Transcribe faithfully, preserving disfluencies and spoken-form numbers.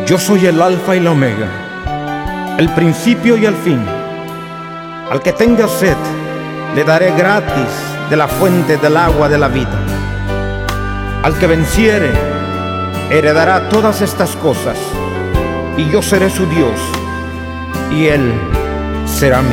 Yo soy el Alfa y la Omega, el principio y el fin. Al que tenga sed, le daré gratis de la fuente del agua de la vida. Al que venciere, heredará todas estas cosas, y yo seré su Dios, y él será mi